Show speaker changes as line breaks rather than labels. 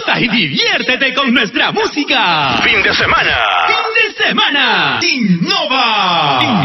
Goza y diviértete con nuestra música.
Fin de semana.
Fin de semana. Innova.